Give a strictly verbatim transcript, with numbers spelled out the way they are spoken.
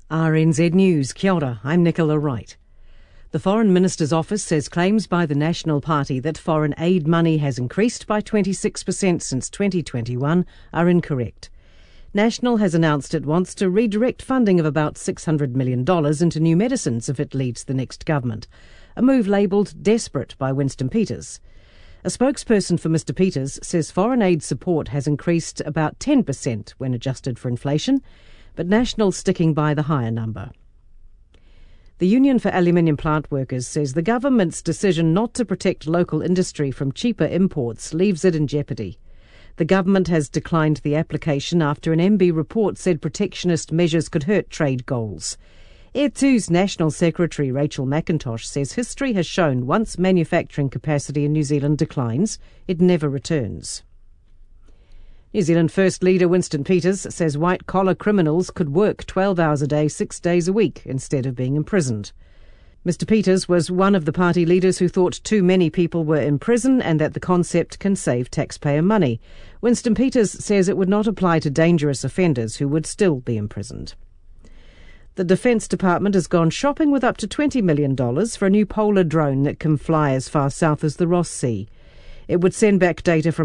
R N Z News, kia ora, I'm Nicola Wright. The Foreign Minister's Office says claims by the National Party that foreign aid money has increased by twenty-six percent since twenty twenty-one are incorrect. National has announced it wants to redirect funding of about six hundred million dollars into new medicines if it leads the next government, a move labelled desperate by Winston Peters. A spokesperson for Mister Peters says foreign aid support has increased about ten percent when adjusted for inflation, but National's sticking by the higher number. The Union for Aluminium Plant Workers says the government's decision not to protect local industry from cheaper imports leaves it in jeopardy. The government has declined the application after an M B report said protectionist measures could hurt trade goals. Air two's National Secretary Rachel McIntosh says history has shown once manufacturing capacity in New Zealand declines, it never returns. New Zealand First Leader Winston Peters says white-collar criminals could work twelve hours a day, six days a week, instead of being imprisoned. Mister Peters was one of the party leaders who thought too many people were in prison and that the concept can save taxpayer money. Winston Peters says it would not apply to dangerous offenders who would still be imprisoned. The Defence Department has gone shopping with up to twenty million dollars for a new polar drone that can fly as far south as the Ross Sea. It would send back data from